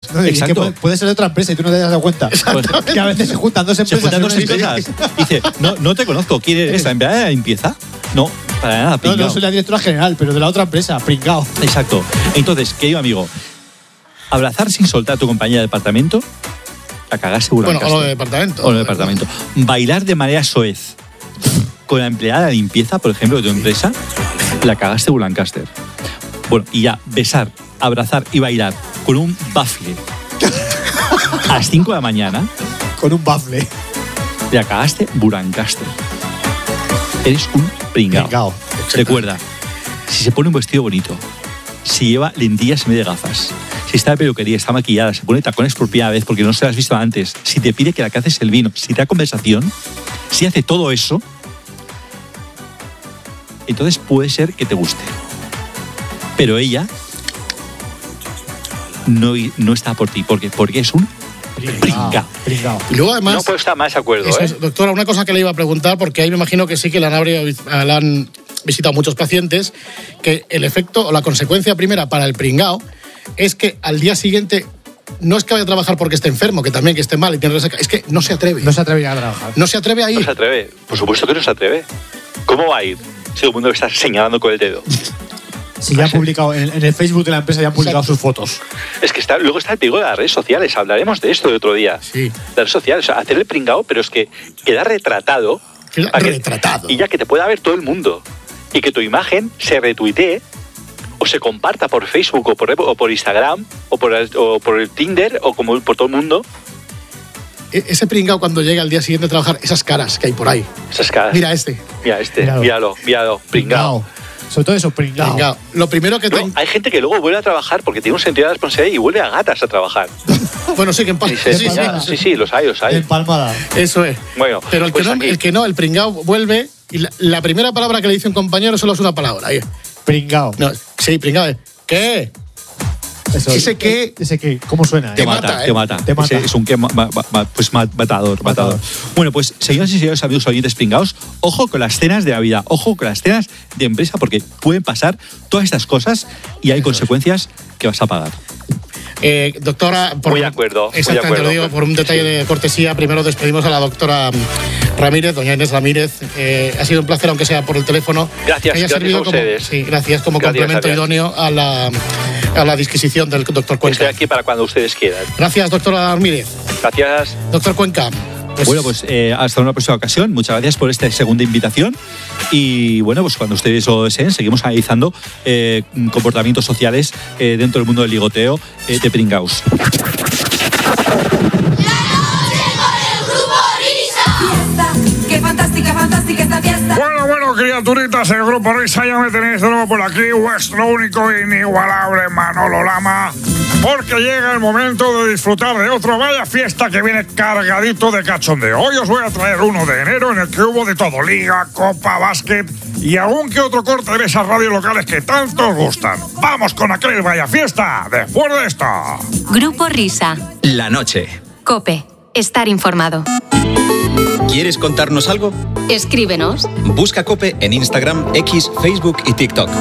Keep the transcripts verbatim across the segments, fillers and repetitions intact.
No, es que puede, puede ser de otra empresa y tú no te has dado cuenta. Que a veces se juntan dos empresas. Se juntan dos empresas. Dice, no, no te conozco. ¿Quién eres? ¿La empleada de la limpieza? No, para nada, pringao. No, no soy la directora general, pero de la otra empresa, pringao. Exacto. Entonces, querido amigo, abrazar sin soltar a tu compañera de departamento, la cagaste seguro. Bueno, o lo de departamento. O lo de departamento. Bailar de manera soez con la empleada de limpieza, por ejemplo, de tu empresa, la cagaste Lancaster. Bueno, y ya, besar, abrazar y bailar con un bafle a las cinco de la mañana. Con un bafle. La cagaste Burancaster. Eres un pringao. Pringao. Recuerda, si se pone un vestido bonito, si lleva lentillas en vez de gafas, si está de peluquería, está maquillada, se pone tacones por primera vez porque no se las has visto antes, si te pide que la caces el vino, si te da conversación, si hace todo eso, entonces puede ser que te guste. Pero ella no, no está por ti. ¿Por qué? Porque es un pringao. Pringao. Y luego además... No puedo estar más de acuerdo, eso ¿eh? es, doctora, una cosa que le iba a preguntar, porque ahí me imagino que sí que le han, le han visitado muchos pacientes, que el efecto o la consecuencia primera para el pringao es que al día siguiente no es que vaya a trabajar porque esté enfermo, que también que esté mal y tiene resaca, es que no se atreve. No se atreve a trabajar. No se atreve a ir. No se atreve. Por supuesto que no se atreve. ¿Cómo va a ir? Si todo el mundo está señalando con el dedo. Si ya han publicado, en, en el Facebook de la empresa ya han publicado Exacto. sus fotos. Es que está, luego está el peligro de las redes sociales. Hablaremos de esto de otro día. Sí. Las redes sociales, o sea, hacer el pringao, pero es que queda retratado. Queda que, retratado. Y ya que te pueda ver todo el mundo. Y que tu imagen se retuitee o se comparta por Facebook o por, o por Instagram o por, el, o por el Tinder o como por todo el mundo. E- ese pringao cuando llega al día siguiente a trabajar, esas caras que hay por ahí. Esas caras. Mira este. Mira este. Míralo. Míralo, míralo. Pringao. Sobre todo eso, pringao. Pringao. Lo primero que No, tengo... hay gente que luego vuelve a trabajar porque tiene un sentido de responsabilidad y vuelve a gatas a trabajar. Bueno, sí que en paz. Dice, Sí, sí, ya, sí, sí, los hay, los hay. Empalmada. Eso es. Bueno, Pero el, pues que no, aquí- el que no, el pringao vuelve y la, la primera palabra que le dice un compañero solo es una palabra. Ahí. Pringao. No, sí, pringao. es, ¿Qué? Eso, Ese que- Ese que, ¿cómo suena? Te eh? mata, mata, ¿eh? te mata. Te mata. Ese es un que ma- ma- ma- pues ma- matador, matador. Matador. Bueno, pues señoras y señores amigos oyentes pringaos, ojo con las cenas de la vida, ojo con las cenas de empresa porque pueden pasar todas estas cosas y hay consecuencias que vas a pagar. Eh, doctora, por, Muy de acuerdo, muy de Exactamente, acuerdo. lo digo por un detalle de cortesía. Primero despedimos a la doctora Ramírez, doña Inés Ramírez. Eh, ha sido un placer, aunque sea por el teléfono. Gracias, que haya gracias servido a como, ustedes. sí, gracias como Gracias, complemento gracias. idóneo a la, a la disquisición del doctor Cuenca. Estoy aquí para cuando ustedes quieran. Gracias, doctora Ramírez. Gracias. Doctor Cuenca. Pues, Bueno, pues eh, hasta una próxima ocasión. Muchas gracias por esta segunda invitación. Y bueno, pues cuando ustedes lo deseen, seguimos analizando eh, comportamientos sociales eh, dentro del mundo del ligoteo eh, de pringaos. ¡Qué fantástica, fantástica esta fiesta! Bueno, bueno, criaturitas, el grupo Risa, ya me tenéis de nuevo por aquí, vuestro único e inigualable Manolo Lama, porque llega el momento de disfrutar de otro Vaya Fiesta que viene cargadito de cachondeo. Hoy os voy a traer uno de enero en el que hubo de todo, liga, copa, básquet y algún que otro corte de esas radios locales que tanto os gustan. ¡Vamos con aquel Vaya Fiesta después de esto! Grupo Risa. La noche. Cope. Estar informado. ¿Quieres contarnos algo? Escríbenos. Busca Cope en Instagram, X, Facebook y TikTok.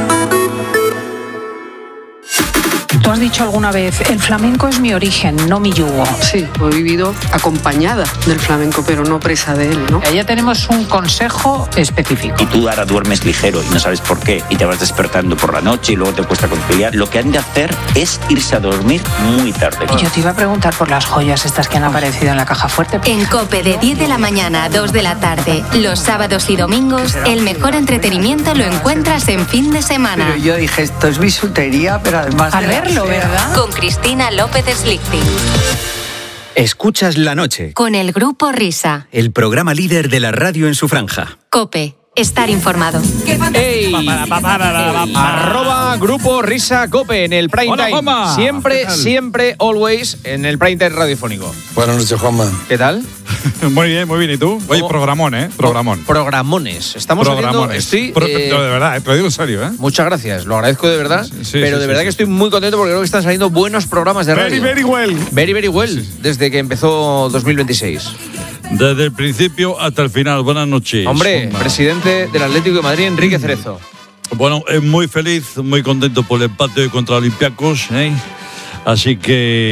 Tú has dicho alguna vez, el flamenco es mi origen, no mi yugo. Sí, he vivido acompañada del flamenco, pero no presa de él, ¿no? Allá tenemos un consejo específico. Y tú ahora duermes ligero y no sabes por qué y te vas despertando por la noche y luego te cuesta conciliar, lo que han de hacer es irse a dormir muy tarde. Y yo te iba a preguntar por las joyas estas que han aparecido en la caja fuerte. En Cope de diez de la mañana a dos de la tarde, los sábados y domingos, el mejor entretenimiento lo encuentras en fin de semana. Pero yo dije, esto es bisutería, pero además... Al de la verlo, fea. ¿verdad? Con Cristina López Slichting. Escuchas La Noche, Con el Grupo Risa. el programa líder de la radio en su franja. Cope. Estar informado. ¡Qué fantástica! ¡Ey! Arroba Grupo Risa Cope en el prime Hola, time. Juanma. Siempre, ¿Qué tal? siempre, always en el prime time radiofónico. Buenas noches, Juanma. ¿Qué tal? Muy bien, muy bien. ¿Y tú? Oye, ¿Cómo? programón, ¿eh? Programón. Programones. Estamos Programones. haciendo... Estoy, Pro- eh, no, de verdad, eh, te lo digo en serio, ¿eh? Muchas gracias, lo agradezco de verdad. Sí, sí, pero sí, de sí, verdad sí. que estoy muy contento porque creo que están saliendo buenos programas de radio. Very, very well. Very, very well, desde que empezó dos mil veintiséis. Desde el principio hasta el final. Buenas noches. Hombre, Juanma. presidente del Atlético de Madrid, Enrique Cerezo. Bueno, es muy feliz, muy contento por el empate contra Olympiacos, ¿eh? Así que